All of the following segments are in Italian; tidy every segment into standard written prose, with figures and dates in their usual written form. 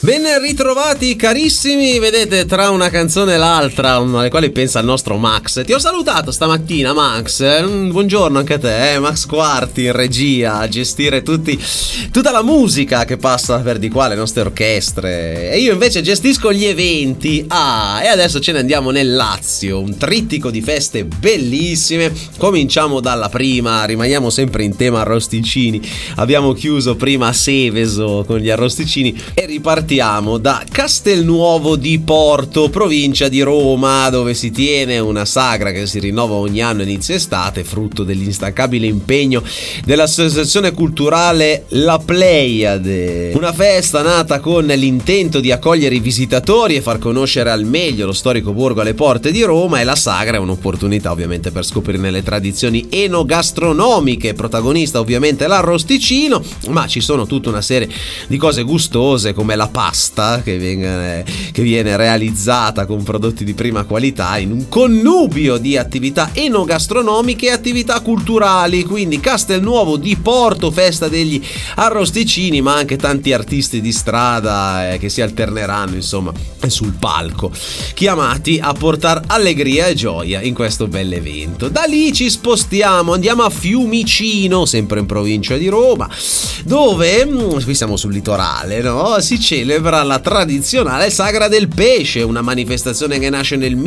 Ben ritrovati carissimi, vedete tra una canzone e l'altra, alle quali pensa il nostro Max. Ti ho salutato stamattina Max, buongiorno anche a te, Max Quarti in regia a gestire tutta la musica che passa per di qua, le nostre orchestre, e io invece gestisco gli eventi. E adesso ce ne andiamo nel Lazio, un trittico di feste bellissime. Cominciamo dalla prima, rimaniamo sempre in tema arrosticini, abbiamo chiuso prima a Seveso con gli arrosticini e ripartiamo da Castelnuovo di Porto, provincia di Roma, dove si tiene una sagra che si rinnova ogni anno inizio estate, frutto dell'instancabile impegno dell'associazione culturale La Pleiade. Una festa nata con l'intento di accogliere i visitatori e far conoscere al meglio lo storico borgo alle porte di Roma, e la sagra è un'opportunità ovviamente per scoprirne le tradizioni enogastronomiche. Protagonista ovviamente l'arrosticino, ma ci sono tutta una serie di cose gustose come la pasta che viene realizzata con prodotti di prima qualità in un connubio di attività enogastronomiche e attività culturali. Quindi Castelnuovo di Porto, festa degli arrosticini, ma anche tanti artisti di strada che si alterneranno insomma sul palco, chiamati a portare allegria e gioia in questo bell'evento. Da lì ci spostiamo, andiamo a Fiumicino, sempre in provincia di Roma, dove qui siamo sul litorale, no? Si celebra la tradizionale Sagra del Pesce, una manifestazione che nasce nel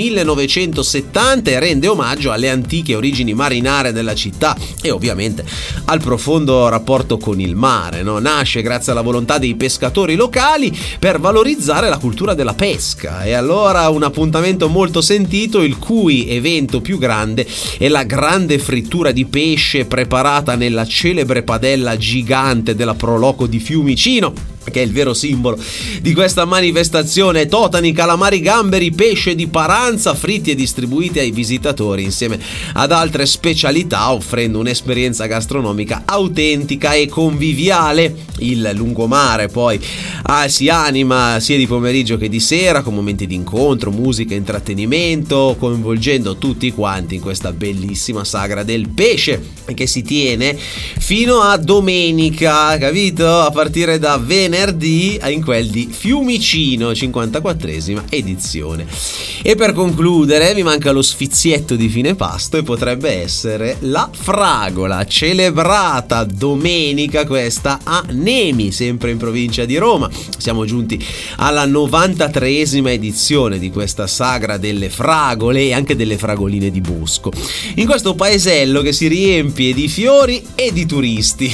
1970 e rende omaggio alle antiche origini marinare della città e ovviamente al profondo rapporto con il mare, no? Nasce grazie alla volontà dei pescatori locali per valorizzare la cultura della pesca, e allora un appuntamento molto sentito, il cui evento più grande è la grande frittura di pesce preparata nella celebre padella gigante della Proloco di Fiumicino, che è il vero simbolo di questa manifestazione. Totani, calamari, gamberi, pesce di Paranza fritti e distribuiti ai visitatori insieme ad altre specialità, offrendo un'esperienza gastronomica autentica e conviviale. Il lungomare poi si anima sia di pomeriggio che di sera con momenti di incontro, musica e intrattenimento, coinvolgendo tutti quanti in questa bellissima Sagra del Pesce che si tiene fino a domenica, capito? A partire da venerdì in quel di Fiumicino, 54esima edizione. E per concludere mi manca lo sfizietto di fine pasto, e potrebbe essere la fragola, celebrata domenica questa a Nemi, sempre in provincia di Roma. Siamo giunti alla 93esima edizione di questa sagra delle fragole e anche delle fragoline di bosco, in questo paesello che si riempie di fiori e di turisti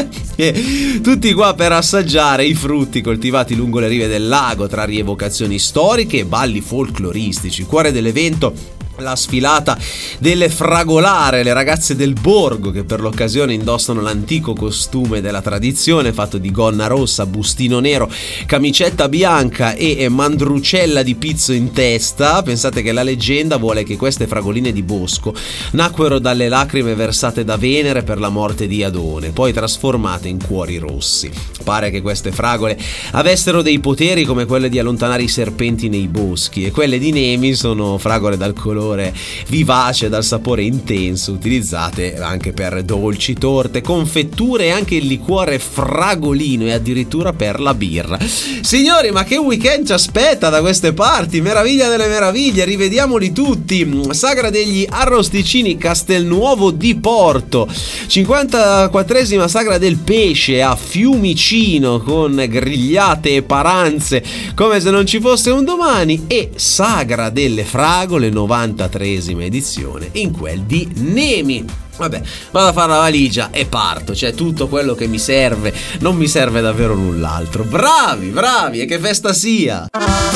tutti qua per assaggiare i frutti coltivati lungo le rive del lago, tra rievocazioni storiche e balli folcloristici. Cuore dell'evento la sfilata delle fragolare, le ragazze del borgo che per l'occasione indossano l'antico costume della tradizione fatto di gonna rossa, bustino nero, camicetta bianca e mandrucella di pizzo in testa. Pensate che la leggenda vuole che queste fragoline di bosco nacquero dalle lacrime versate da Venere per la morte di Adone, poi trasformate in cuori rossi. Pare che queste fragole avessero dei poteri come quelle di allontanare i serpenti nei boschi, e quelle di Nemi sono fragole dal colore vivace, dal sapore intenso, utilizzate anche per dolci, torte, confetture e anche il liquore fragolino, e addirittura per la birra. Signori, ma che weekend ci aspetta da queste parti? Meraviglia delle meraviglie, rivediamoli tutti. Sagra degli arrosticini, Castelnuovo di Porto, 54esima Sagra del Pesce a Fiumicino, con grigliate e paranze come se non ci fosse un domani, e Sagra delle Fragole, 93esima edizione in quel di Nemi. Vabbè, vado a fare la valigia e parto, c'è tutto quello che mi serve, non mi serve davvero null'altro. Bravi, e che festa sia!